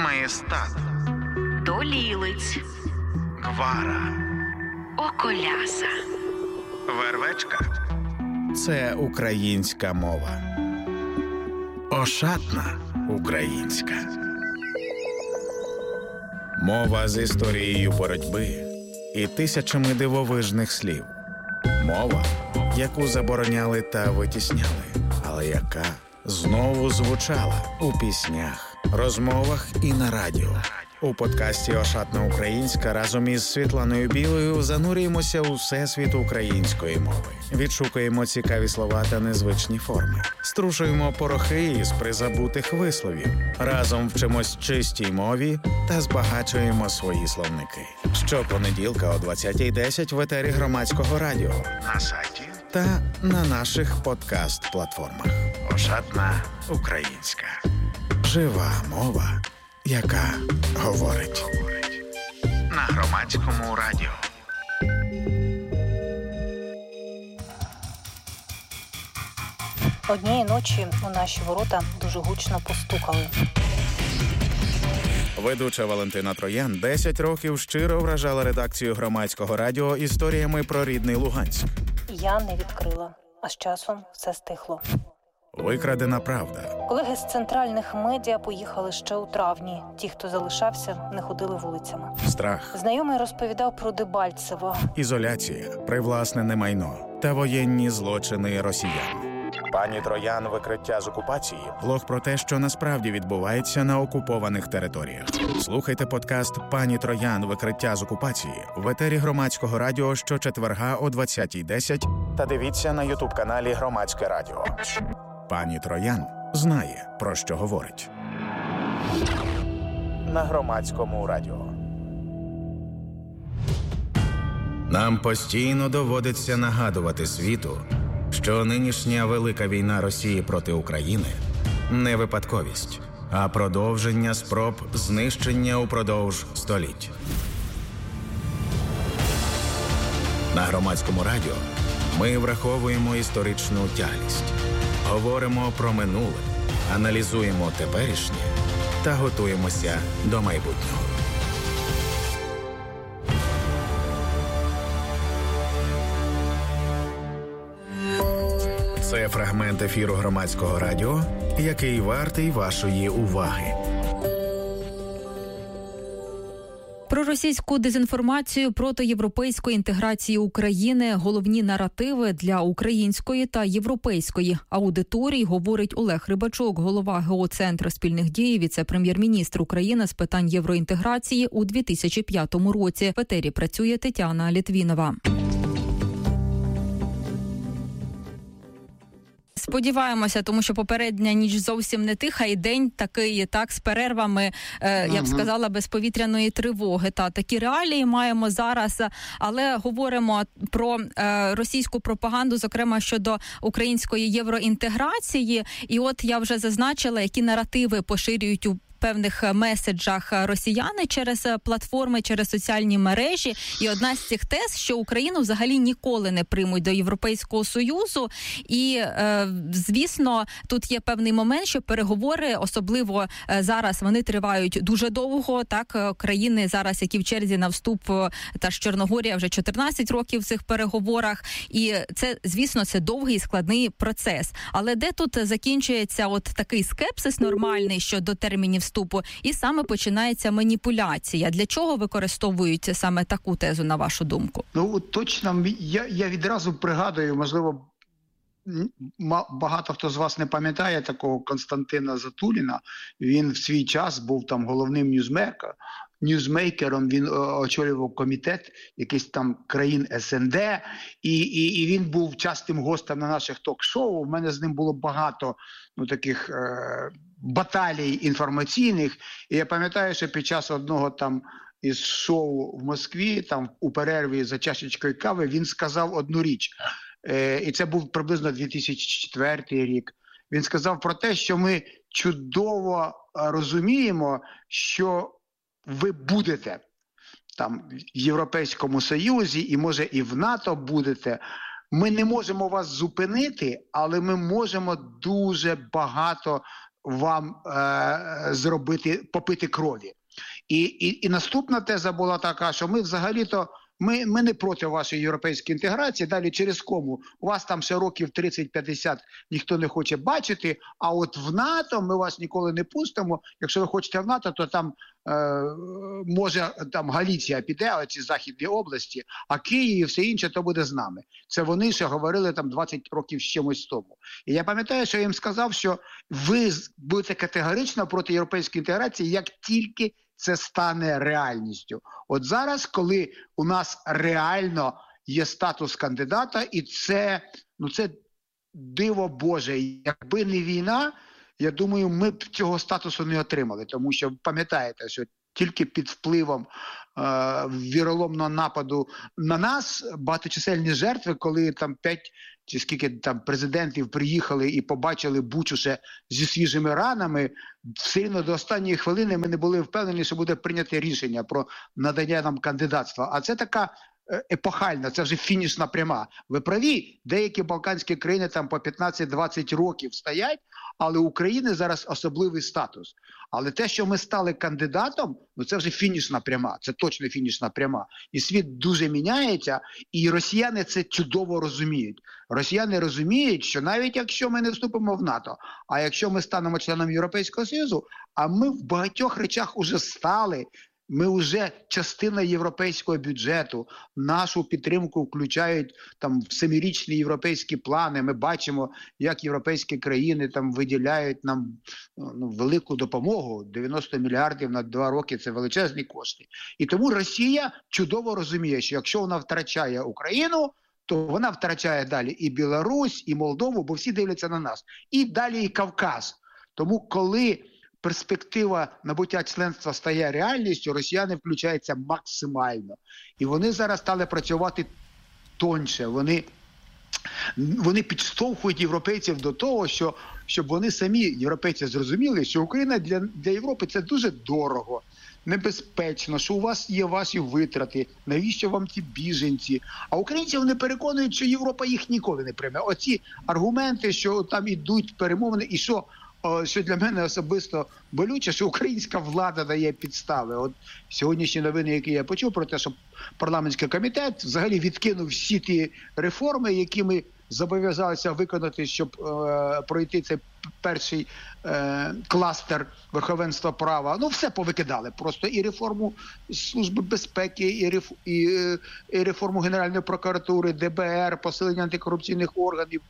Маєстат, Долілиць, Гвара, Околяса, Вервечка. Це українська мова. Ошатна українська. Мова з історією боротьби і тисячами дивовижних слів. Мова, яку забороняли та витісняли, але яка знову звучала у піснях, розмовах і на радіо. У подкасті «Ошатна українська» разом із Світланою Білою занурюємося у всесвіт української мови. Відшукуємо цікаві слова та незвичні форми. Струшуємо порохи із призабутих висловів. Разом вчимось чистій мові та збагачуємо свої словники. Щопонеділка о 20:10 в етері Громадського радіо, На сайті та на наших подкаст-платформах. «Ошатна українська». Жива мова, яка говорить. На Громадському радіо. Однієї ночі у наші ворота дуже гучно постукали. Ведуча Валентина Троян 10 років щиро вражала редакцію Громадського радіо історіями про рідний Луганськ. Я не відкрила, а з часом все стихло. Викрадена правда. Колеги з центральних медіа поїхали ще у травні. Ті, хто залишався, не ходили вулицями. Страх. Знайомий розповідав про Дебальцево. Ізоляція, привласнене майно та воєнні злочини росіян. Пані Троян «Викриття з окупації» – блог про те, що насправді відбувається на окупованих територіях. Слухайте подкаст «Пані Троян. Викриття з окупації» в етері Громадського радіо щочетверга о 20:10 та дивіться на ютуб-каналі Громадське радіо. Пані Троян знає, про що говорить. На Громадському радіо. Нам постійно доводиться нагадувати світу, що нинішня велика війна Росії проти України – не випадковість, а продовження спроб знищення упродовж століть. На Громадському радіо ми враховуємо історичну тяглість, говоримо про минуле, аналізуємо теперішнє та готуємося до майбутнього. Це фрагмент ефіру Громадського радіо, який вартий вашої уваги. Про російську дезінформацію проти європейської інтеграції України, головні наративи для української та європейської аудиторії говорить Олег Рибачок, голова ГО Центру спільних дій, віце-прем'єр-міністр України з питань євроінтеграції у 2005 році. В етері працює Тетяна Літвінова. Сподіваємося, тому що попередня ніч зовсім не тиха, і день такий, так, з перервами, я б сказала, без повітряної тривоги. Та такі реалії маємо зараз, але говоримо про російську пропаганду, зокрема щодо української євроінтеграції. І от я вже зазначила, які наративи поширюють у певних меседжах росіяни через платформи, через соціальні мережі. І одна з цих тез, що Україну взагалі ніколи не приймуть до Європейського Союзу. І, звісно, тут є певний момент, що переговори, особливо зараз, вони тривають дуже довго. Так, країни зараз, які в черзі на вступ, та ж Чорногорія вже 14 років в цих переговорах. І це, звісно, це довгий і складний процес. Але де тут закінчується от такий скепсис нормальний щодо термінів вступу, і саме починається маніпуляція. Для чого використовують саме таку тезу, на вашу думку? Ну, точно, я відразу пригадую, можливо, багато хто з вас не пам'ятає такого Константина Затуліна. Він в свій час був там головним ньюзмейкером, він очолював комітет якийсь там країн СНД, і він був частим гостем на наших ток-шоу. У мене з ним було багато таких баталій інформаційних. І я пам'ятаю, що під час одного там із шоу в Москві, там у перерві за чашечкою кави, він сказав одну річ. І це був приблизно 2004 рік. Він сказав про те, що ми чудово розуміємо, що ви будете там в Європейському Союзі і, може, і в НАТО будете. Ми не можемо вас зупинити, але ми можемо дуже багато вам попити крові. І наступна теза була така, що ми взагалі-то ми не проти вашої європейської інтеграції, далі через кому. У вас там ще років 30-50 ніхто не хоче бачити, а от в НАТО ми вас ніколи не пустимо. Якщо ви хочете в НАТО, то там може там Галіція піде, оці західні області, а Київ і все інше то буде з нами. Це вони ще говорили там 20 років з чимось тому. І я пам'ятаю, що я їм сказав, що ви будете категорично проти європейської інтеграції, як тільки це стане реальністю. От зараз, коли у нас реально є статус кандидата, і це диво Боже. Якби не війна, я думаю, ми б цього статусу не отримали. Тому що, пам'ятаєте, що тільки під впливом віроломного нападу на нас багаточисельні жертви, коли там 5 чи скільки там президентів приїхали і побачили Бучу ще зі свіжими ранами, все рівно до останньої хвилини ми не були впевнені, що буде прийняте рішення про надання нам кандидатства. А це така епохальна, це вже фінішна пряма. Ви праві, деякі балканські країни там по 15-20 років стоять, але у України зараз особливий статус. Але те, що ми стали кандидатом, це вже фінішна пряма, це точно фінішна пряма. І світ дуже міняється, і росіяни це чудово розуміють. Росіяни розуміють, що навіть якщо ми не вступимо в НАТО, а якщо ми станемо членом Європейського Союзу, а ми в багатьох речах уже стали, ми вже частина європейського бюджету, нашу підтримку включають там в 7-річні європейські плани. Ми бачимо, як європейські країни там виділяють нам велику допомогу. 90 мільярдів на 2 роки – це величезні кошти. І тому Росія чудово розуміє, що якщо вона втрачає Україну, то вона втрачає далі і Білорусь, і Молдову, бо всі дивляться на нас. І далі і Кавказ. Тому коли перспектива набуття членства стає реальністю, росіяни включаються максимально. І вони зараз стали працювати тоньше. Вони підштовхують європейців до того, щоб вони самі, європейці, зрозуміли, що Україна для Європи – це дуже дорого, небезпечно, що у вас є ваші витрати, навіщо вам ці біженці. А українці, вони переконують, що Європа їх ніколи не прийме. Оці аргументи, що там ідуть перемовини, і що для мене особисто болюче, що українська влада дає підстави. От сьогоднішні новини, які я почув про те, що парламентський комітет взагалі відкинув всі ті реформи, які ми зобов'язалися виконати, щоб пройти цей перший кластер верховенства права. Все повикидали. Просто і реформу Служби безпеки, і реформу Генеральної прокуратури, ДБР, посилення антикорупційних органів,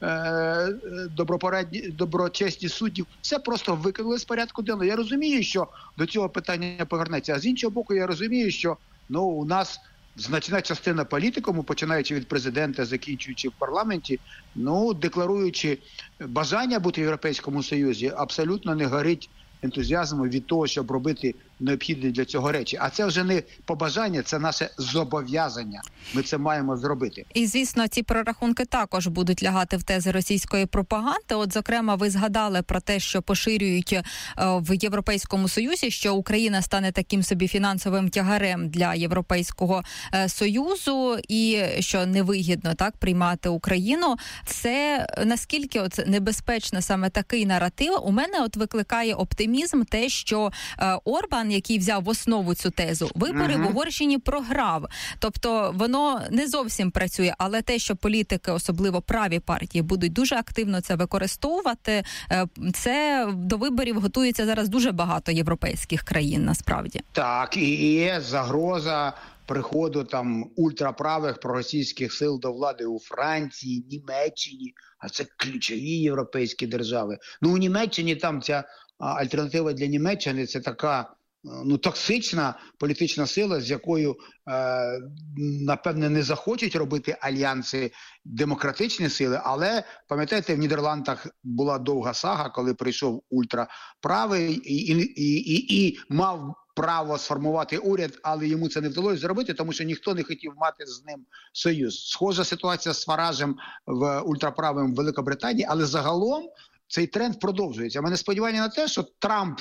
доброчесні суддів. Все просто викинули з порядку денного. Я розумію, що до цього питання повернеться. А з іншого боку, я розумію, що у нас значна частина політикуму, починаючи від президента, закінчуючи в парламенті, декларуючи бажання бути в Європейському Союзі, абсолютно не горить ентузіазмом від того, щоб робити необхідні для цього речі. А це вже не побажання, це наше зобов'язання. Ми це маємо зробити. І, звісно, ці прорахунки також будуть лягати в тези російської пропаганди. От, зокрема, ви згадали про те, що поширюють в Європейському Союзі, що Україна стане таким собі фінансовим тягарем для Європейського Союзу і що невигідно так приймати Україну. Це наскільки небезпечно саме такий наратив? У мене викликає оптимізм те, що Орбан, який взяв в основу цю тезу, вибори в Угорщині програв. Тобто воно не зовсім працює, але те, що політики, особливо праві партії, будуть дуже активно це використовувати, це до виборів готується зараз дуже багато європейських країн, насправді. Так, і є загроза приходу там ультраправих проросійських сил до влади у Франції, Німеччині, а це ключові європейські держави. У Німеччині там ця альтернатива для Німеччини – це така токсична політична сила, з якою, напевне, не захочуть робити альянси демократичні сили, але, пам'ятаєте, в Нідерландах була довга сага, коли прийшов ультраправий і мав право сформувати уряд, але йому це не вдалося зробити, тому що ніхто не хотів мати з ним союз. Схожа ситуація з Фаражем в ультраправим в Великобританії, але загалом цей тренд продовжується. У мене сподівання на те, що Трамп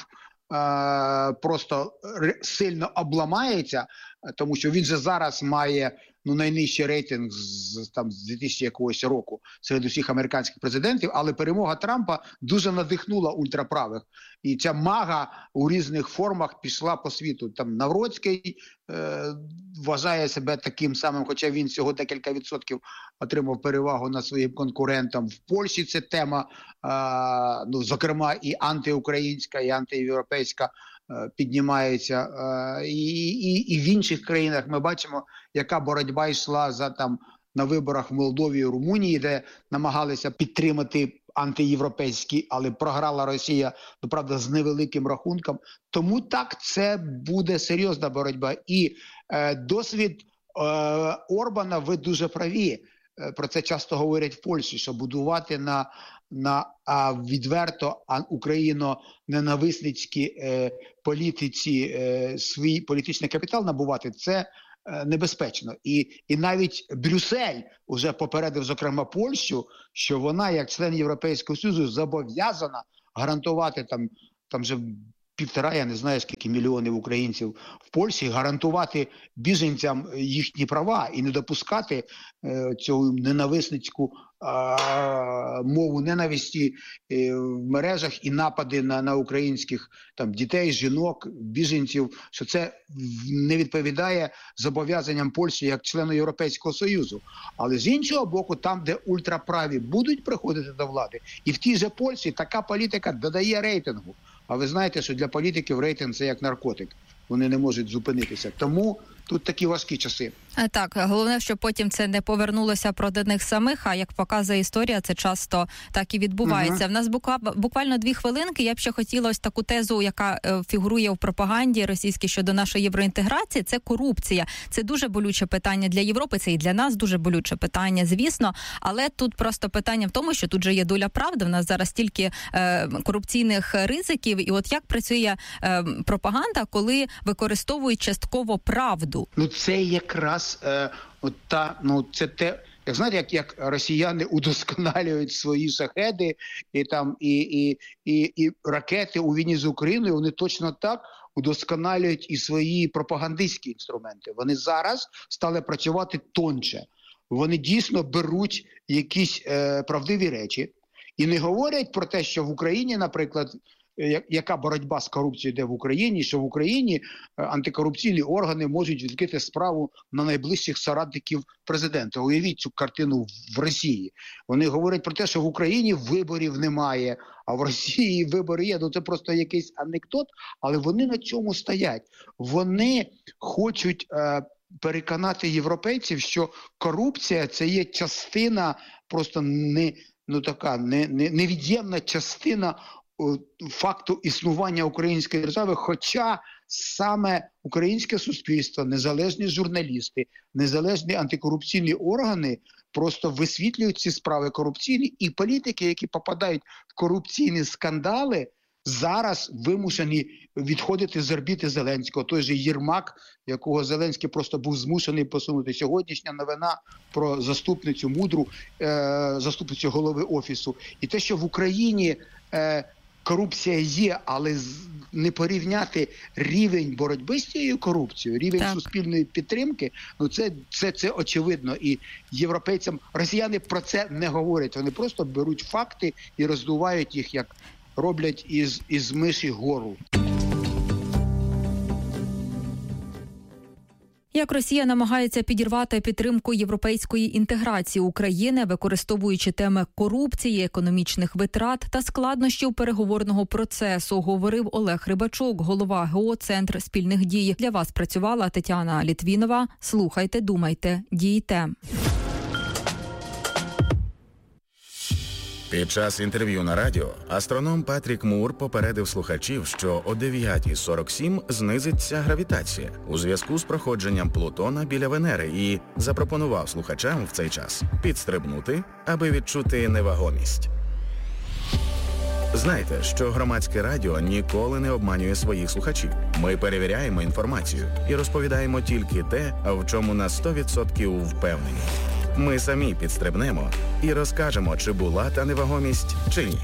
просто сильно обламається, тому що він же зараз має найнижчий рейтинг з 2000 якогось року серед усіх американських президентів, але перемога Трампа дуже надихнула ультраправих. І ця мага у різних формах пішла по світу. Там Навроцький вважає себе таким самим, хоча він всього декілька відсотків отримав перевагу над своїм конкурентом. В Польщі це тема, зокрема і антиукраїнська, і антиєвропейська, піднімається. І в інших країнах ми бачимо, яка боротьба йшла на виборах в Молдові і Румунії, де намагалися підтримати антиєвропейські, але програла Росія, правда, з невеликим рахунком. Тому так, це буде серйозна боротьба. І досвід Орбана, ви дуже праві, про це часто говорять в Польщі, що будувати на відверто україно-ненависницькій політиці свій політичний капітал набувати – це небезпечно. І навіть Брюссель уже попередив, зокрема, Польщу, що вона, як член Європейського Союзу, зобов'язана гарантувати там же 1,5, я не знаю, скільки мільйонів українців в Польщі, гарантувати біженцям їхні права і не допускати цю ненависницьку мову ненависті в мережах і напади на українських дітей, жінок, біженців, що це не відповідає зобов'язанням Польщі як члену Європейського Союзу. Але з іншого боку, там, де ультраправі будуть приходити до влади, і в тій же Польщі така політика додає рейтингу. А ви знаєте, що для політиків рейтинг – це як наркотик. Вони не можуть зупинитися. Тому тут такі важкі часи. Так, головне, щоб потім це не повернулося проти них самих, а як показує історія, це часто так і відбувається. В нас буквально 2 хвилинки. Я б ще хотіла ось таку тезу, яка фігурує в пропаганді російській щодо нашої євроінтеграції, це корупція. Це дуже болюче питання для Європи, це і для нас дуже болюче питання, звісно. Але тут просто питання в тому, що тут же є доля правди. В нас зараз стільки корупційних ризиків. І от як працює пропаганда, коли використовують частково правду? Це якраз це те, як знаєте, як росіяни удосконалюють свої шахеди і ракети у війні з Україною, вони точно так удосконалюють і свої пропагандистські інструменти. Вони зараз стали працювати тоньше. Вони дійсно беруть якісь правдиві речі і не говорять про те, що в Україні, наприклад, яка боротьба з корупцією йде в Україні, що в Україні антикорупційні органи можуть відкрити справу на найближчих соратників президента. Уявіть цю картину в Росії. Вони говорять про те, що в Україні виборів немає, а в Росії вибори є. Це просто якийсь анекдот, але вони на цьому стоять. Вони хочуть переконати європейців, що корупція – це є частина, просто невід'ємна частина факту існування української держави, хоча саме українське суспільство, незалежні журналісти, незалежні антикорупційні органи просто висвітлюють ці справи корупційні, і політики, які попадають в корупційні скандали, зараз вимушені відходити з орбіти Зеленського. Той же Єрмак, якого Зеленський просто був змушений посунути. Сьогоднішня новина про заступницю мудру, заступницю голови Офісу. І те, що в Україні корупція є, але не рівень боротьби з цією корупцією, рівень суспільної підтримки, це очевидно. І європейцям, росіяни про це не говорять. Вони просто беруть факти і роздувають їх, як роблять із миші гору. Як Росія намагається підірвати підтримку європейської інтеграції України, використовуючи теми корупції, економічних витрат та складнощів переговорного процесу, говорив Олег Рибачук, голова ГО «Центр спільних дій». Для вас працювала Тетяна Літвінова. Слухайте, думайте, дійте. Під час інтерв'ю на радіо астроном Патрік Мур попередив слухачів, що о 9:47 знизиться гравітація у зв'язку з проходженням Плутона біля Венери і запропонував слухачам в цей час підстрибнути, аби відчути невагомість. Знайте, що громадське радіо ніколи не обманює своїх слухачів. Ми перевіряємо інформацію і розповідаємо тільки те, в чому на 100% впевнені. Ми самі підстрибнемо і розкажемо, чи була та невагомість, чи ні.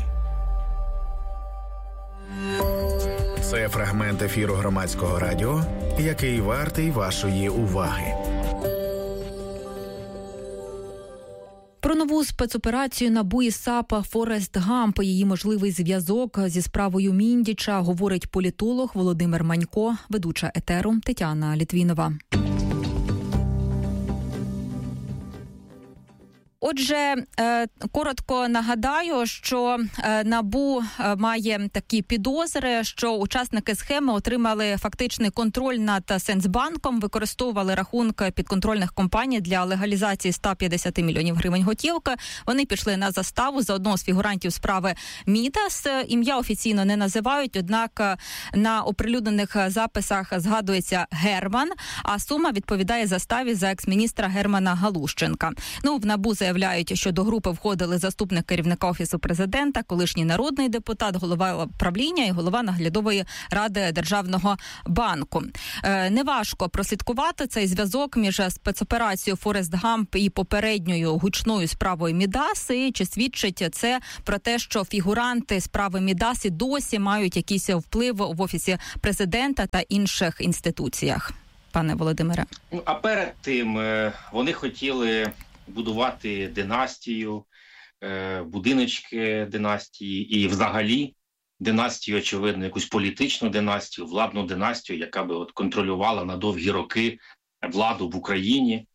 Це фрагмент ефіру громадського радіо, який вартий вашої уваги. Про нову спецоперацію НАБУ і САП «Форест Гамп», її можливий зв'язок зі справою Міндіча, говорить політолог Володимир Манько, ведуча етеру Тетяна Літвінова. Отже, коротко нагадаю, що НАБУ має такі підозри, що учасники схеми отримали фактичний контроль над Сенсбанком, використовували рахунки підконтрольних компаній для легалізації 150 мільйонів гривень готівки. Вони пішли на заставу за одного з фігурантів справи Мідас. Ім'я офіційно не називають, однак на оприлюднених записах згадується Герман, а сума відповідає заставі за екс-міністра Германа Галущенка. В НАБУ заявляють, що до групи входили заступник керівника Офісу президента, колишній народний депутат, голова правління і голова наглядової ради Державного банку. Неважко прослідкувати цей зв'язок між спецоперацією «Форест Гамп» і попередньою гучною справою Мідас. І чи свідчить це про те, що фігуранти справи Мідас і досі мають якийсь вплив в Офісі президента та інших інституціях? Пане Володимире. А перед тим вони хотіли будувати династію, будиночки династії і взагалі династію, очевидно, якусь політичну династію, владну династію, яка би контролювала на довгі роки владу в Україні.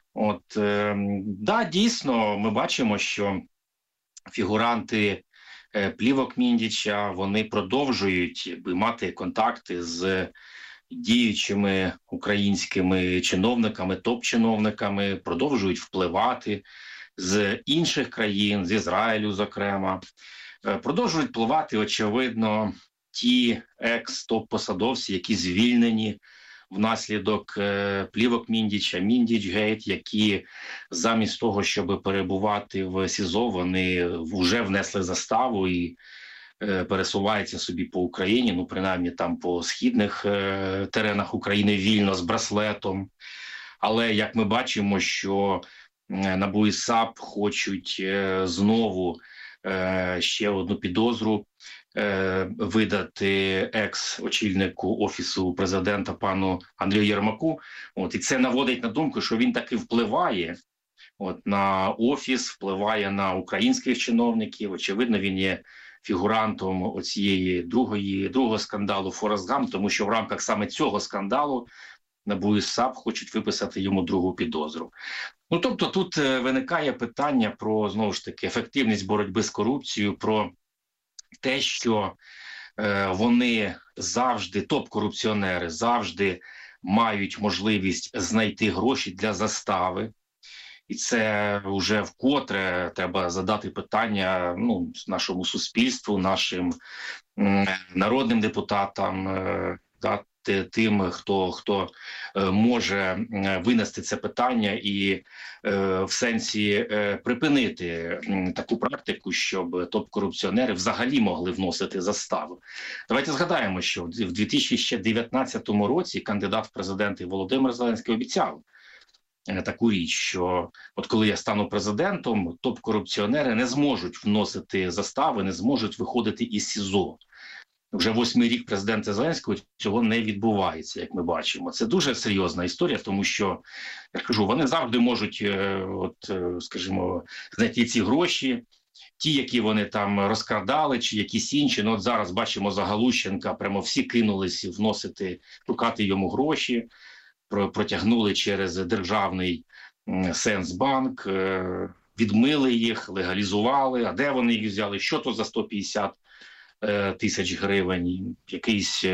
Дійсно, ми бачимо, що фігуранти плівок Міндіча, вони продовжують мати контакти з діючими українськими чиновниками, топ-чиновниками, продовжують впливати з інших країн, з Ізраїлю, зокрема. Продовжують впливати, очевидно, ті екс-топ-посадовці, які звільнені внаслідок плівок Міндіча, Міндіч-гейт, які замість того, щоб перебувати в СІЗО, вони вже внесли заставу і пересуваються собі по Україні, принаймні там по східних теренах України вільно, з браслетом. Але, як ми бачимо, що НАБУ і САП хочуть знову ще одну підозру видати екс-очільнику Офісу президента пану Андрію Єрмаку. І це наводить на думку, що він таки впливає на Офіс, впливає на українських чиновників. Очевидно, він є фігурантом оцієї другого скандалу «Форест Гамп», тому що в рамках саме цього скандалу НАБУ і САП хочуть виписати йому другу підозру. Тобто тут виникає питання про, знову ж таки, ефективність боротьби з корупцією, про те, що вони завжди, топ-корупціонери, завжди мають можливість знайти гроші для застави. І це вже вкотре треба задати питання нашому суспільству, нашим народним депутатам, тим, хто може винести це питання і в сенсі припинити таку практику, щоб топ-корупціонери взагалі могли вносити заставу. Давайте згадаємо, що в 2019 році кандидат в президенти Володимир Зеленський обіцяв таку річ, що коли я стану президентом, топ-корупціонери не зможуть вносити застави, не зможуть виходити із СІЗО. Вже 8-й рік президента Зеленського цього не відбувається, як ми бачимо. Це дуже серйозна історія, тому що, я кажу, вони завжди можуть, скажімо, знайти ці гроші, ті, які вони там розкрадали, чи якісь інші. Зараз бачимо за Галущенка, прямо всі кинулись вносити, шукати йому гроші, протягнули через державний Сенсбанк, відмили їх, легалізували. А де вони їх взяли? Що то за 150 тисяч гривень? Якийсь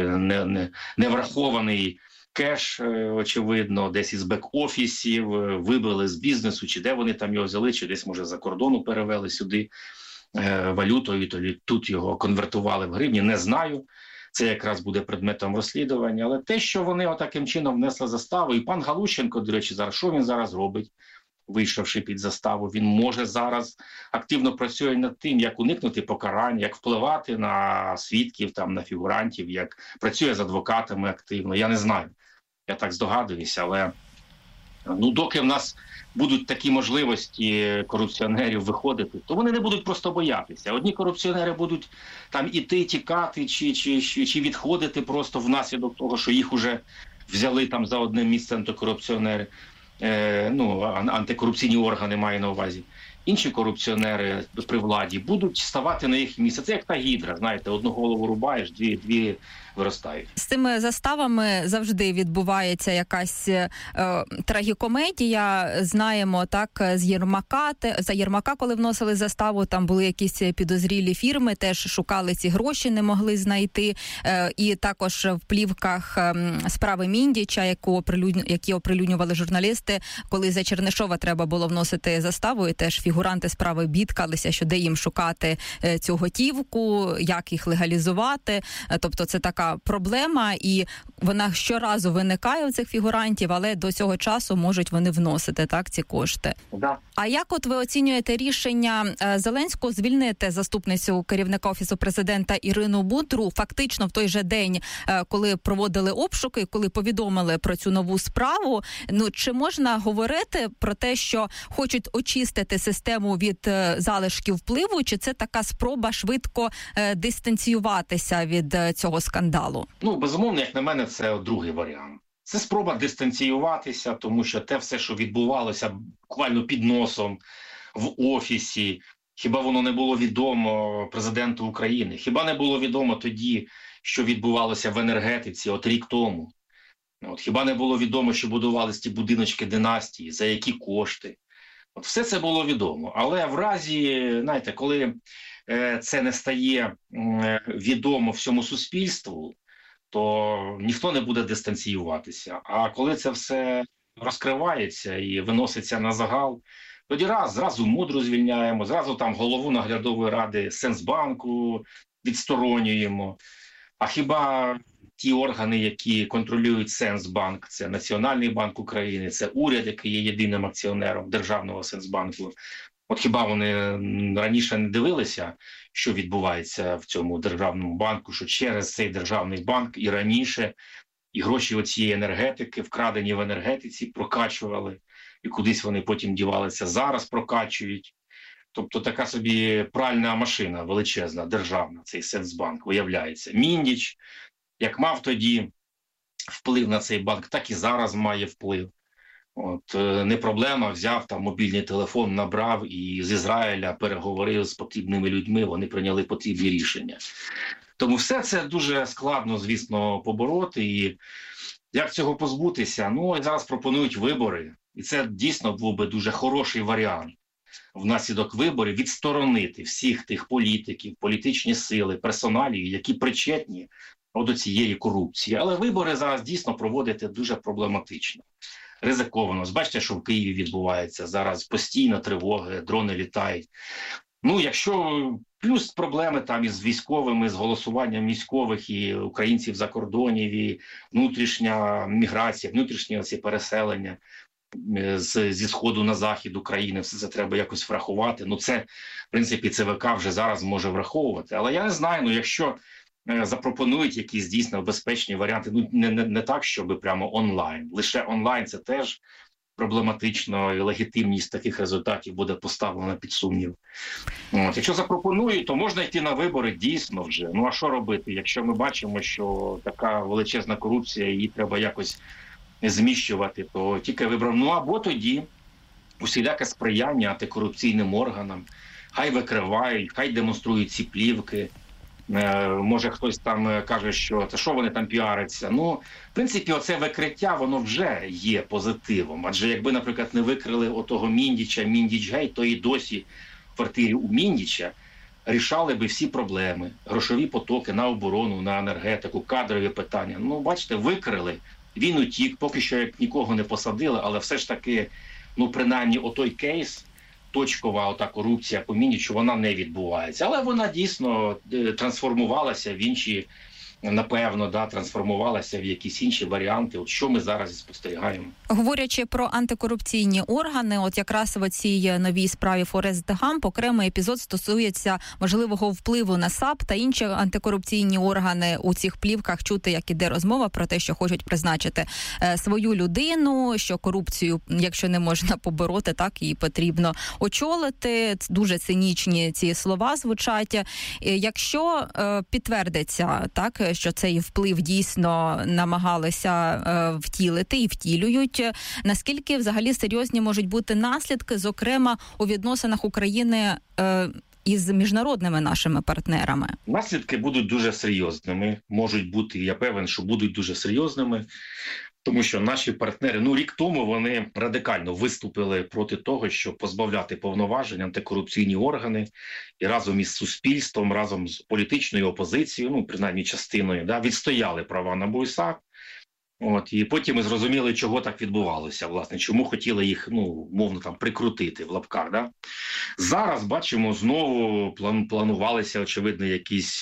неврахований кеш, очевидно, десь із бек-офісів, вибили з бізнесу, чи де вони там його взяли, чи десь, може, за кордону перевели сюди валютою, то тут його конвертували в гривні, не знаю. Це якраз буде предметом розслідування. Але те, що вони таким чином внесли заставу, і пан Галущенко, до речі, зараз, що він зараз робить, вийшовши під заставу, він може зараз активно працює над тим, як уникнути покарань, як впливати на свідків, на фігурантів, як працює з адвокатами активно. Я не знаю, я так здогадуюся, але доки в нас будуть такі можливості корупціонерів виходити, то вони не будуть просто боятися. Одні корупціонери будуть там іти, тікати чи відходити просто внаслідок того, що їх уже взяли там за одним місцем антикорупціонери, антикорупційні органи маю на увазі. інші корупціонери при владі будуть ставати на їх місце. Це як та гідра, знаєте, одну голову рубаєш, дві виростають. З цими заставами завжди відбувається якась трагікомедія. Знаємо, так, за Єрмака, коли вносили заставу, там були якісь підозрілі фірми, теж шукали ці гроші, не могли знайти. І також в плівках справи Міндіча, які оприлюднювали журналісти, коли за Чернишова треба було вносити заставу, і теж фігуранти справи бідкалися, що де їм шукати цю готівку, як їх легалізувати. Тобто це така проблема, і вона щоразу виникає у цих фігурантів, але до цього часу можуть вони вносити, так, ці кошти. Да. А як от ви оцінюєте рішення Зеленського звільнити заступницю керівника Офісу президента Ірину Будру фактично в той же день, коли проводили обшуки, коли повідомили про цю нову справу? Ну, чи можна говорити про те, що хочуть очистити систему від залишків впливу, чи це така спроба швидко дистанціюватися від цього скандалу? Ну, безумовно, як на мене, це другий варіант. Це спроба дистанціюватися, тому що те все, що відбувалося буквально під носом в Офісі, хіба воно не було відомо президенту України? Хіба не було відомо тоді, що відбувалося в енергетиці от рік тому? Хіба не було відомо, що будувалися ті будиночки династії, за які кошти? От все це було відомо. Але в разі, знаєте, коли це не стає відомо всьому суспільству, то ніхто не буде дистанціюватися. А коли це все розкривається і виноситься на загал, тоді зразу Мудру звільняємо, зразу там голову наглядової ради Сенсбанку відсторонюємо. А хіба ті органи, які контролюють Сенсбанк, це Національний банк України, це уряд, який є єдиним акціонером Державного Сенсбанку, от хіба вони раніше не дивилися, що відбувається в цьому державному банку, що через цей державний банк і раніше і гроші оцієї енергетики, вкрадені в енергетиці, прокачували, і кудись вони потім дівалися, зараз прокачують. Тобто така собі пральна машина величезна, державна, цей Сенсбанк, виявляється. Міндіч, як мав тоді вплив на цей банк, так і зараз має вплив. От не проблема, взяв там мобільний телефон, набрав і з Ізраїля переговорив з потрібними людьми, вони прийняли потрібні рішення. Тому все це дуже складно, звісно, побороти. І як цього позбутися? Ну, зараз пропонують вибори. І це дійсно був би дуже хороший варіант внаслідок виборів відсторонити всіх тих політиків, політичні сили, персоналії, які причетні до цієї корупції. Але вибори зараз дійсно проводити дуже проблематично. Ризиковано. Бачите, що в Києві відбувається зараз постійно тривоги, дрони літають. Ну, якщо плюс проблеми там із військовими, з голосуванням військових і українців за кордонів, і внутрішня міграція, внутрішнє ці переселення зі сходу на захід України, все це треба якось врахувати. Ну, це, в принципі, ЦВК вже зараз може враховувати. Але я не знаю, ну, якщо запропонують якісь дійсно безпечні варіанти, ну не так, щоб прямо онлайн. Лише онлайн це теж проблематично, і легітимність таких результатів буде поставлена під сумнів. От. Якщо запропонують, то можна йти на вибори дійсно вже. Ну а що робити, якщо ми бачимо, що така величезна корупція, її треба якось зміщувати, то тільки вибрав. Ну або тоді усіляке сприяння антикорупційним органам, хай викривають, хай демонструють ці плівки. Може хтось там каже, що це що вони там піаряться. Ну, в принципі, оце викриття, воно вже є позитивом. Адже якби, наприклад, не викрили отого Міндіча, Міндіч-гейт, то і досі в квартирі у Міндіча рішали би всі проблеми. Грошові потоки на оборону, на енергетику, кадрові питання. Ну, бачите, викрили, він утік, поки що як нікого не посадили, але все ж таки, ну, принаймні, отой кейс, точкова ота корупція по Міндічу, вона не відбувається. Але вона дійсно трансформувалася в інші, напевно, трансформувалася в якісь інші варіанти. От що ми зараз спостерігаємо. Говорячи про антикорупційні органи, от якраз в цій новій справі Форест Гамп окремий епізод стосується можливого впливу на САП та інші антикорупційні органи. У цих плівках чути, як іде розмова про те, що хочуть призначити свою людину, що корупцію, якщо не можна побороти, так її потрібно очолити. Дуже цинічні ці слова звучать. Якщо підтвердиться, так, що цей вплив дійсно намагалися втілити і втілюють. Наскільки взагалі серйозні можуть бути наслідки, зокрема у відносинах України із міжнародними нашими партнерами? Наслідки будуть дуже серйозними. Можуть бути, я певен, що будуть дуже серйозними. Тому що наші партнери, рік тому вони радикально виступили проти того, щоб позбавляти повноважень антикорупційні органи і разом із суспільством, разом з політичною опозицією, принаймні частиною, відстояли права НАБУ і САП. І потім ми зрозуміли, чого так відбувалося, власне, чому хотіли їх, мовно, прикрутити в лапках. Зараз, бачимо, знову планувалися, очевидно, якісь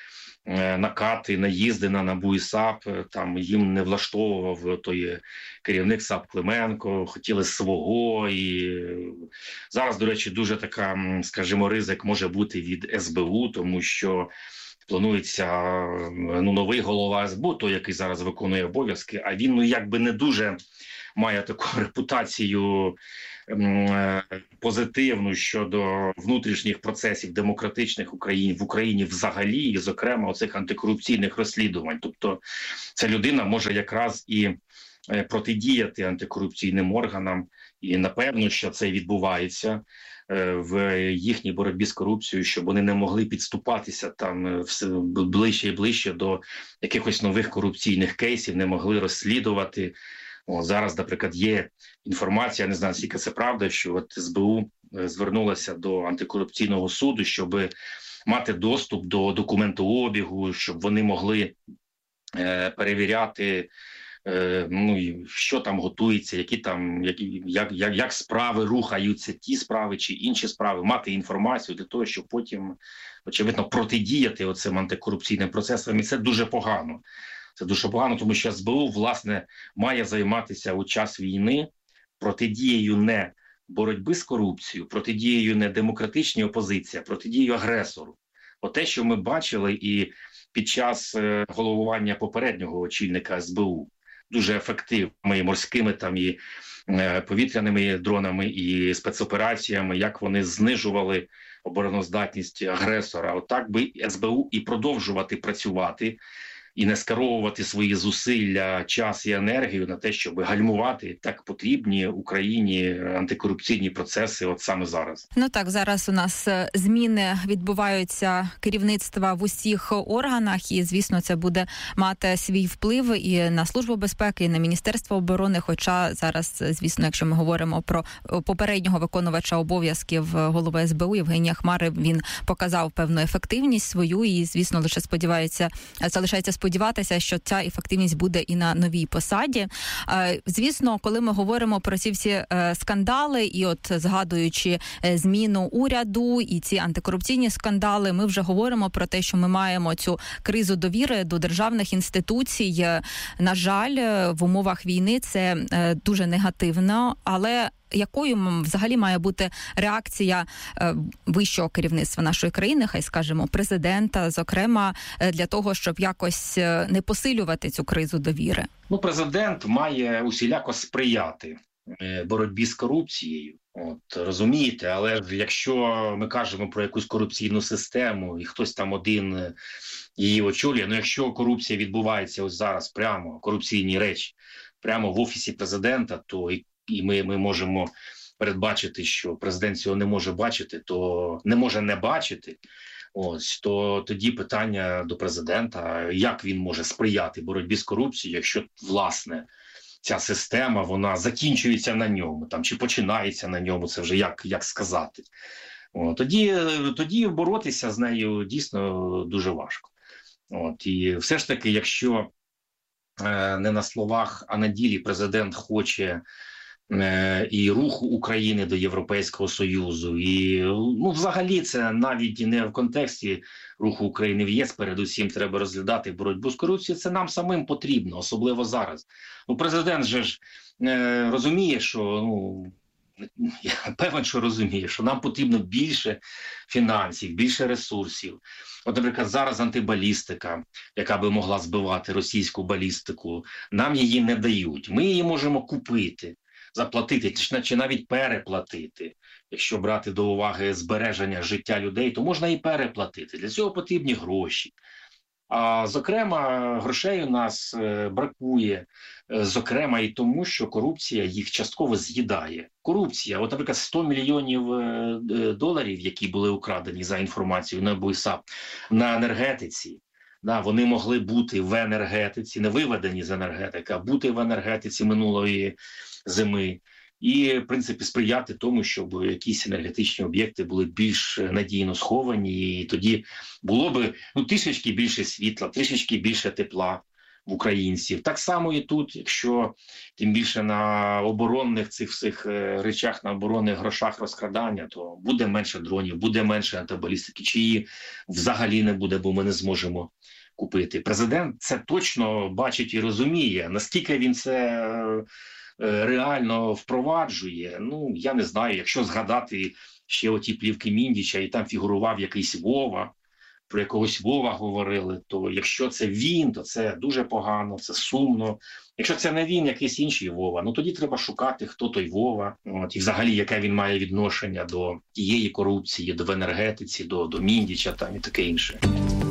накати, наїзди на НАБУ і САП, їм не влаштовував той керівник САП Клименко, хотіли свого, і зараз, до речі, дуже така, скажімо, ризик може бути від СБУ, тому що планується новий голова СБУ, той, який зараз виконує обов'язки, а він якби не дуже має таку репутацію позитивну щодо внутрішніх процесів демократичних в Україні взагалі, і, зокрема, оцих антикорупційних розслідувань. Тобто ця людина може якраз і протидіяти антикорупційним органам, і напевно, що це відбувається в їхній боротьбі з корупцією, щоб вони не могли підступатися все ближче і ближче до якихось нових корупційних кейсів, не могли розслідувати. Зараз, наприклад, є інформація, не знаю, скільки це правда, що СБУ звернулася до антикорупційного суду, щоб мати доступ до документообігу, щоб вони могли перевіряти, що там готується, як справи рухаються, ті справи чи інші справи, мати інформацію для того, щоб потім, очевидно, протидіяти оцим антикорупційним процесам. І це дуже погано. Це дуже погано, тому що СБУ, власне, має займатися у час війни протидією не боротьби з корупцією, протидією не демократичній опозиції, а протидією агресору. Те, що ми бачили і під час головування попереднього очільника СБУ, дуже ефективними морськими і повітряними дронами, і спецопераціями, як вони знижували обороноздатність агресора. Отак би СБУ і продовжувати працювати, і не скеровувати свої зусилля, час і енергію на те, щоб гальмувати так потрібні Україні антикорупційні процеси саме зараз. Зараз у нас зміни відбуваються керівництва в усіх органах, і, звісно, це буде мати свій вплив і на Службу безпеки, і на Міністерство оборони, хоча зараз, звісно, якщо ми говоримо про попереднього виконувача обов'язків голови СБУ Євгенія Хмари, він показав певну ефективність свою і, звісно, залишається сподіватися, що ця ефективність буде і на новій посаді. Звісно, коли ми говоримо про ці всі скандали, і згадуючи зміну уряду і ці антикорупційні скандали, ми вже говоримо про те, що ми маємо цю кризу довіри до державних інституцій. На жаль, в умовах війни це дуже негативно, але якою взагалі має бути реакція вищого керівництва нашої країни, хай скажемо, президента, зокрема, для того, щоб якось не посилювати цю кризу довіри? Президент має усіляко сприяти боротьбі з корупцією. Розумієте, але якщо ми кажемо про якусь корупційну систему, і хтось там один її очолює, якщо корупція відбувається зараз прямо, корупційні речі, прямо в Офісі президента, то і ми можемо передбачити, що президент цього не може бачити, то не може не бачити, то тоді питання до президента, як він може сприяти боротьбі з корупцією, якщо, власне, ця система, вона закінчується на ньому, чи починається на ньому, це вже як сказати. Тоді боротися з нею дійсно дуже важко. І все ж таки, якщо не на словах, а на ділі президент хоче і руху України до Європейського Союзу, і взагалі це навіть не в контексті руху України в ЄС, передусім треба розглядати боротьбу з корупцією, це нам самим потрібно, особливо зараз. Президент же ж розуміє, що, я певен, що розуміє, що нам потрібно більше фінансів, більше ресурсів. Наприклад, зараз антибалістика, яка би могла збивати російську балістику, нам її не дають. Ми її можемо купити, заплатити чи навіть переплатити. Якщо брати до уваги збереження життя людей, то можна і переплатити. Для цього потрібні гроші. А зокрема, грошей у нас бракує, зокрема і тому, що корупція їх частково з'їдає. Корупція, от, наприклад, 100 мільйонів доларів, які були украдені за інформацією НАБУ і САП на енергетиці, да, вони могли бути в енергетиці, не виведені з енергетики, а бути в енергетиці минулої зими. І, в принципі, сприяти тому, щоб якісь енергетичні об'єкти були більш надійно сховані, і тоді було б трішечки більше світла, трішечки більше тепла в українців. Так само і тут, якщо тим більше на оборонних цих всіх речах, на оборонних грошах розкрадання, то буде менше дронів, буде менше антибалістики, чи її взагалі не буде, бо ми не зможемо купити. Президент це точно бачить і розуміє, наскільки він це реально впроваджує. Я не знаю, якщо згадати ще оті плівки Міндіча, і там фігурував якийсь Вова, про якогось Вова говорили, то якщо це він, то це дуже погано, це сумно. Якщо це не він, якийсь інший Вова, тоді треба шукати, хто той Вова, і взагалі, яке він має відношення до тієї корупції, до енергетиці, до Міндіча там і таке інше.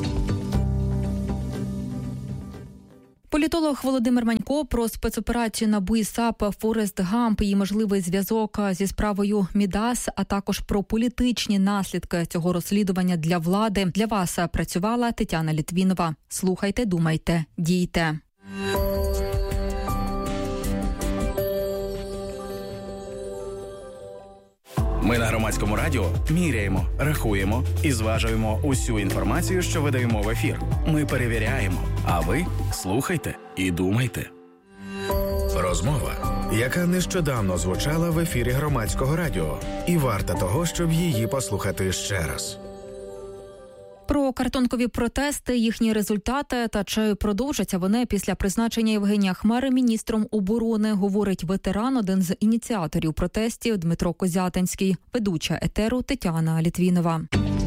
Політолог Володимир Манько про спецоперацію НАБУ і САП «Форест Гамп» і можливий зв'язок зі справою Мідас, а також про політичні наслідки цього розслідування для влади. Для вас працювала Тетяна Літвінова. Слухайте, думайте, дійте. Ми на Громадському радіо міряємо, рахуємо і зважуємо усю інформацію, що видаємо в ефір. Ми перевіряємо, а ви слухайте і думайте. Розмова, яка нещодавно звучала в ефірі Громадського радіо, і варта того, щоб її послухати ще раз. Про картонкові протести, їхні результати та чи продовжаться вони після призначення Євгенія Хмари міністром оборони, говорить ветеран, один з ініціаторів протестів Дмитро Козятинський, ведуча етеру Тетяна Літвінова.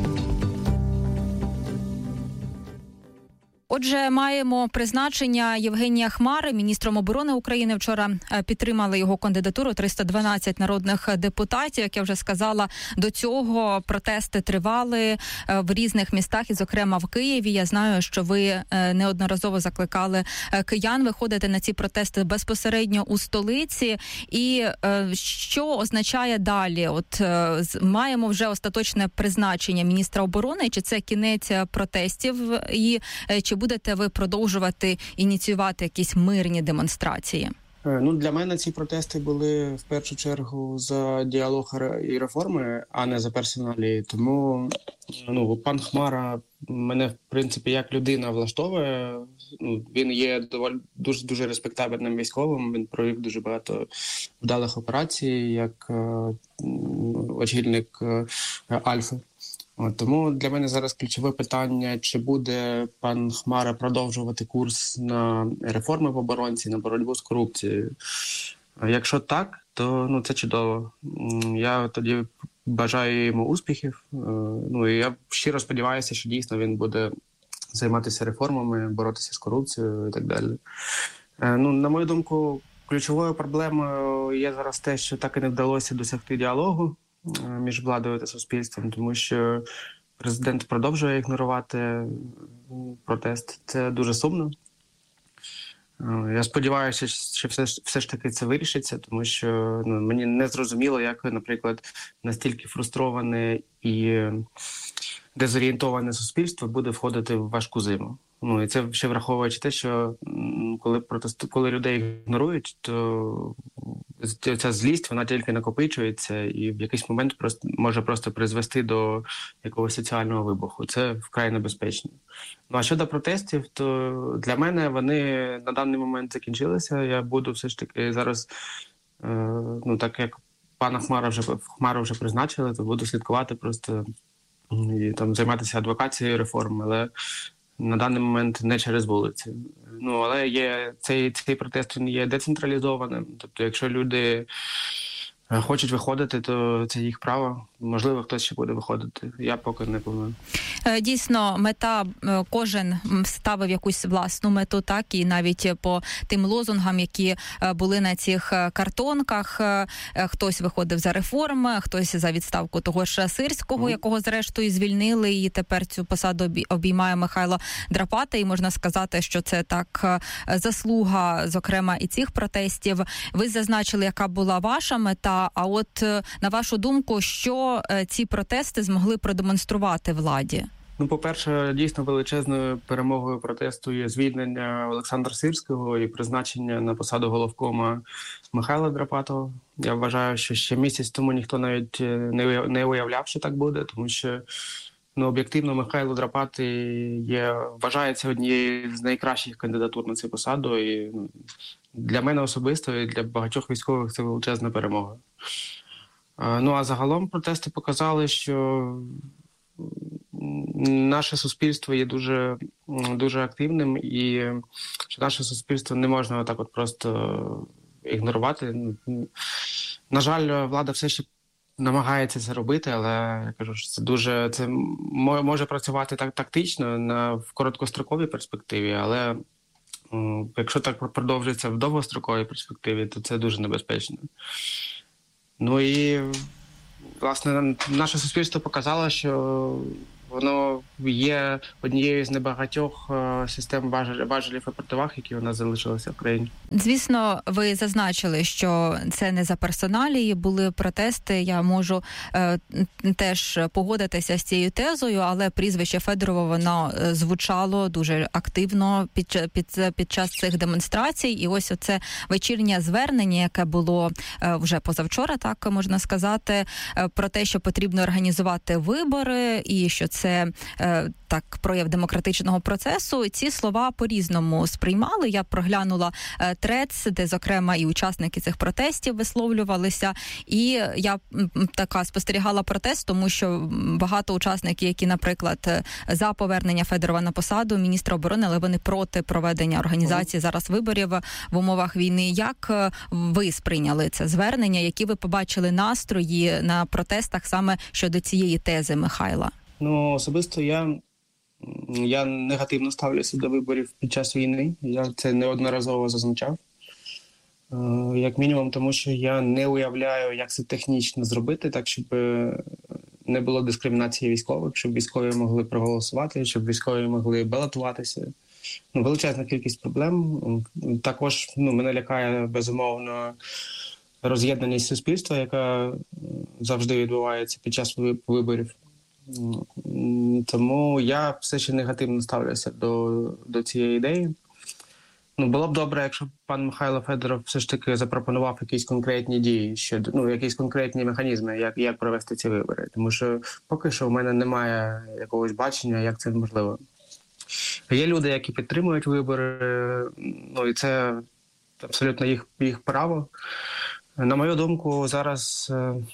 Отже, маємо призначення Євгенія Хмари міністром оборони України. Вчора підтримали його кандидатуру 312 народних депутатів. Як я вже сказала, до цього протести тривали в різних містах, і, зокрема, в Києві. Я знаю, що ви неодноразово закликали киян виходити на ці протести безпосередньо у столиці. І що означає далі? От маємо вже остаточне призначення міністра оборони, чи це кінець протестів, і чи будете ви продовжувати ініціювати якісь мирні демонстрації? Для мене ці протести були в першу чергу за діалог і реформи, а не за персоналі. Тому пан Хмара мене, в принципі, як людина влаштовує. Він є дуже респектабельним військовим, він провів дуже багато вдалих операцій, як очільник Альфи. Тому для мене зараз ключове питання, чи буде пан Хмара продовжувати курс на реформи в оборонці, на боротьбу з корупцією. Якщо так, то це чудово. Я тоді бажаю йому успіхів. І я щиро сподіваюся, що дійсно він буде займатися реформами, боротися з корупцією і так далі. На мою думку, ключовою проблемою є зараз те, що так і не вдалося досягти діалогу між владою та суспільством, тому що президент продовжує ігнорувати протест. Це дуже сумно. Я сподіваюся, що все ж таки це вирішиться, тому що мені не зрозуміло, як, наприклад, настільки фрустроване і дезорієнтоване суспільство буде входити в важку зиму. І це ще враховуючи те, що коли людей ігнорують, то ця злість, вона тільки накопичується і в якийсь момент може просто призвести до якогось соціального вибуху. Це вкрай небезпечно. А щодо протестів, то для мене вони на даний момент закінчилися. Я буду все ж таки зараз, так як пана Хмару вже призначили, то буду слідкувати просто і там займатися адвокацією реформ, але на даний момент не через вулиці. Але цей протест він є децентралізованим. Тобто, якщо люди хочуть виходити, то це їх право. Можливо, хтось ще буде виходити. Я поки не планую. Дійсно, мета, кожен ставив якусь власну мету, так, і навіть по тим лозунгам, які були на цих картонках, хтось виходив за реформи, хтось за відставку того ж Сирського, якого зрештою звільнили, і тепер цю посаду обіймає Михайло Драпата, і можна сказати, що це так заслуга, зокрема, і цих протестів. Ви зазначили, яка була ваша мета, а от на вашу думку, що ці протести змогли продемонструвати владі? Ну, по-перше, дійсно величезною перемогою протесту є звільнення Олександра Сирського і призначення на посаду головкома Михайла Драпатова. Я вважаю, що ще місяць тому ніхто навіть не уявляв, що так буде, тому що об'єктивно Михайло Драпати вважається однією з найкращих кандидатур на цю посаду. І для мене особисто і для багатьох військових це величезна перемога. А загалом протести показали, що наше суспільство є дуже, дуже активним, і що наше суспільство не можна так от просто ігнорувати. На жаль, влада все ще намагається це робити, але я кажу, що це може працювати так тактично в короткостроковій перспективі, але якщо так продовжується в довгостроковій перспективі, то це дуже небезпечно. Ну і, власне, наше суспільство показало, що воно є однією з небагатьох систем важелів і противаг, які у нас залишилися в країні. Звісно, ви зазначили, що це не за персоналії були протести. Я можу теж погодитися з цією тезою, але прізвище Федорова, воно звучало дуже активно під час цих демонстрацій. І ось оце вечірнє звернення, яке було вже позавчора, так можна сказати, про те, що потрібно організувати вибори і що це так прояв демократичного процесу. Ці слова по-різному сприймали. Я проглянула трец, де, зокрема, і учасники цих протестів висловлювалися. І я така спостерігала протест, тому що багато учасників, які, наприклад, за повернення Федорова на посаду міністра оборони, але вони проти проведення організації зараз виборів в умовах війни. Як ви сприйняли це звернення? Які ви побачили настрої на протестах саме щодо цієї тези Михайла? Ну, особисто я негативно ставлюся до виборів під час війни. Я це неодноразово зазначав. Як мінімум, тому що я не уявляю, як це технічно зробити, так, щоб не було дискримінації військових, щоб військові могли проголосувати, щоб військові могли балотуватися. Величезна кількість проблем. Також мене лякає, безумовно, роз'єднаність суспільства, яка завжди відбувається під час виборів. Тому я все ще негативно ставлюся до цієї ідеї. Було б добре, якщо пан Михайло Федоров все ж таки запропонував якісь конкретні дії, якісь конкретні механізми, як провести ці вибори. Тому що поки що в мене немає якогось бачення, як це можливо. Є люди, які підтримують вибори, і це абсолютно їх право. На мою думку, зараз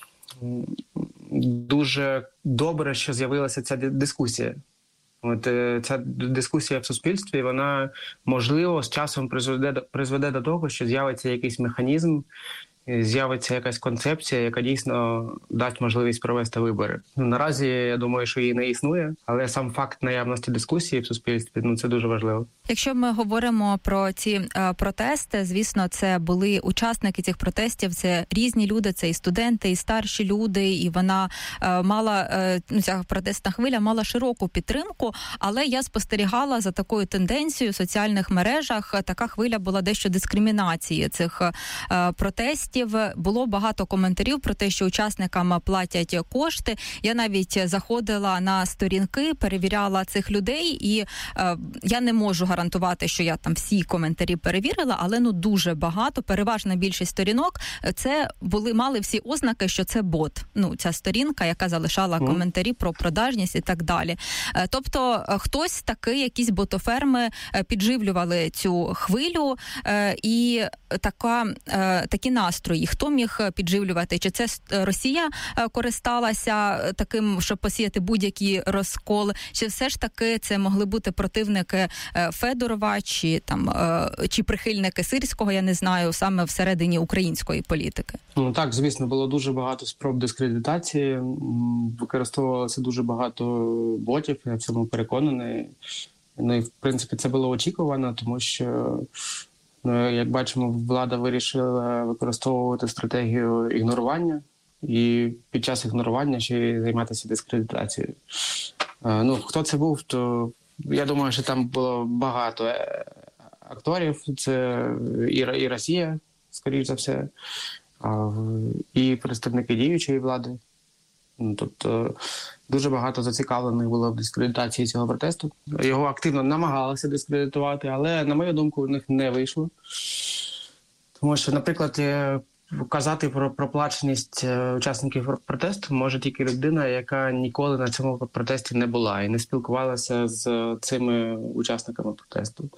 дуже добре, що з'явилася ця дискусія. Ця дискусія в суспільстві, вона, можливо, з часом призведе до того, що з'явиться якийсь механізм, з'явиться якась концепція, яка дійсно дасть можливість провести вибори. Наразі, я думаю, що її не існує, але сам факт наявності дискусії в суспільстві, це дуже важливо. Якщо ми говоримо про ці протести, звісно, це були учасники цих протестів, це різні люди, це і студенти, і старші люди, і вона мала, ця протестна хвиля мала широку підтримку, але я спостерігала за такою тенденцією в соціальних мережах, така хвиля була дещо дискримінації цих протестів. Було багато коментарів про те, що учасникам платять кошти. Я навіть заходила на сторінки, перевіряла цих людей, і я не можу гарантувати, що я там всі коментарі перевірила, але дуже багато, переважна більшість сторінок, це мали всі ознаки, що це бот. Ця сторінка, яка залишала коментарі про продажність і так далі. Тобто хтось такий, якісь ботоферми підживлювали цю хвилю, і такі настрої настрої? Хто міг підживлювати? Чи це Росія користалася таким, щоб посіяти будь-який розкол? Чи все ж таки це могли бути противники Федорова, чи прихильники Сирського, я не знаю, саме всередині української політики? Ну так, звісно, було дуже багато спроб дискредитації, використовувалося дуже багато ботів, я в цьому переконаний. Ну і, в принципі, це було очікувано, тому що, як бачимо, влада вирішила використовувати стратегію ігнорування і під час ігнорування ще й займатися дискредитацією. Хто це був, то я думаю, що там було багато акторів, це і Росія, скоріш за все, і представники діючої влади. Тобто дуже багато зацікавлених було в дискредитації цього протесту. Його активно намагалися дискредитувати, але, на мою думку, у них не вийшло. Тому що, наприклад, казати про проплаченість учасників протесту може тільки людина, яка ніколи на цьому протесті не була і не спілкувалася з цими учасниками протесту.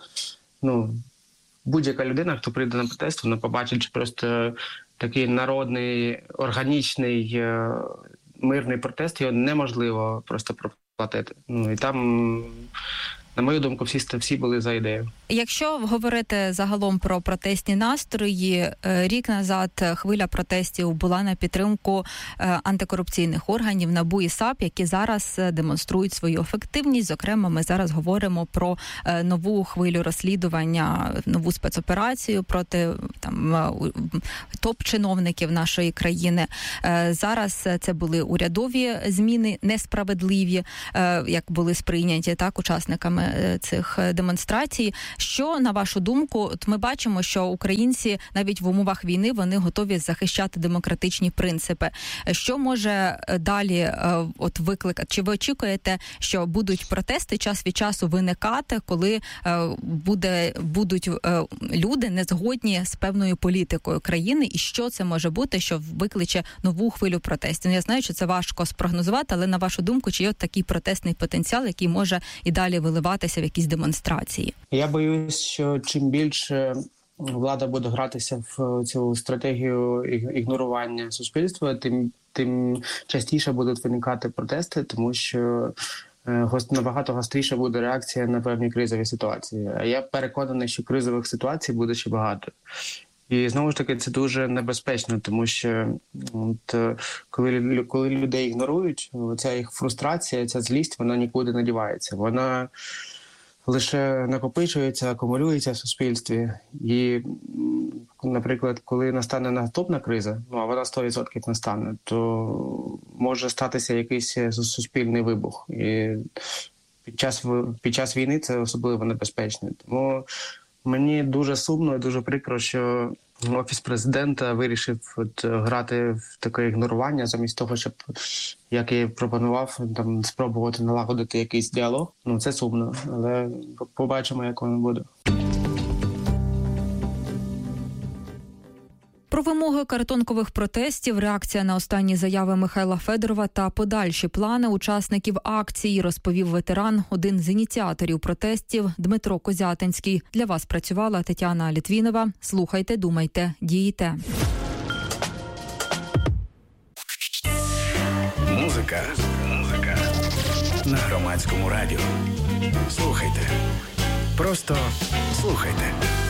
Будь-яка людина, хто прийде на протест, вона побачить просто такий народний, органічний, мирний протест, його неможливо просто проплатити. І там, на мою думку, всі були за ідею. Якщо говорити загалом про протестні настрої, рік назад хвиля протестів була на підтримку антикорупційних органів НАБУ і САП, які зараз демонструють свою ефективність. Зокрема, ми зараз говоримо про нову хвилю розслідування, нову спецоперацію проти топ-чиновників нашої країни. Зараз це були урядові зміни, несправедливі, як були сприйняті учасниками цих демонстрацій. Що, на вашу думку, ми бачимо, що українці навіть в умовах війни вони готові захищати демократичні принципи. Що може далі викликати? Чи ви очікуєте, що будуть протести час від часу виникати, коли будуть люди незгодні з певною політикою країни? І що це може бути, що викличе нову хвилю протестів? Я знаю, що це важко спрогнозувати, але на вашу думку, чи є такий протестний потенціал, який може і далі виливатися в якісь демонстрації? Я боюсь, що чим більше влада буде гратися в цю стратегію ігнорування суспільства, тим частіше будуть виникати протести, тому що набагато гостріша буде реакція на певні кризові ситуації. А я переконаний, що кризових ситуацій буде ще багато. І знову ж таки це дуже небезпечно, тому що коли людей ігнорують, ця їх фрустрація, ця злість, вона нікуди не дівається. Вона лише накопичується, акумулюється в суспільстві. І, наприклад, коли настане наступна криза, а вона 100% настане, то може статися якийсь суспільний вибух. І під час війни це особливо небезпечно. Тому мені дуже сумно і дуже прикро, що Офіс президента вирішив грати в таке ігнорування, замість того, щоб, як і пропонував, спробувати налагодити якийсь діалог. Це сумно, але побачимо, як воно буде. Про вимоги картонкових протестів, реакція на останні заяви Михайла Федорова та подальші плани учасників акції розповів ветеран, один з ініціаторів протестів Дмитро Козятинський. Для вас працювала Тетяна Літвінова. Слухайте, думайте, дійте. Музика на Громадському радіо. Слухайте. Просто слухайте.